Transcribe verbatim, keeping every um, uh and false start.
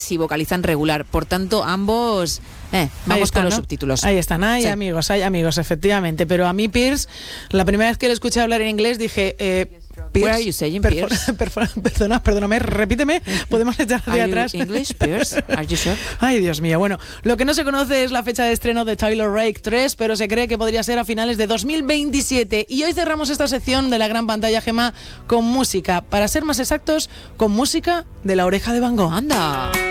si vocalizan regular. Por tanto, ambos... Eh, vamos están, con los ¿no? subtítulos. Ahí están, hay Sí. amigos, hay amigos, efectivamente. Pero a mí Pierce, la primera vez que le escuché hablar en inglés dije... Eh, Pierce, Where are you saying, perfo- Pierce? perfo- perdona, perdóname, repíteme, podemos echar hacia Are you atrás. English, Pierce? Are you sure? Ay, Dios mío. Bueno, lo que no se conoce es la fecha de estreno de Tyler Rake tres, pero se cree que podría ser a finales de dos mil veintisiete. Y hoy cerramos esta sección de la gran pantalla, Gemma, con música. Para ser más exactos, con música de La Oreja de Van Gogh. Anda.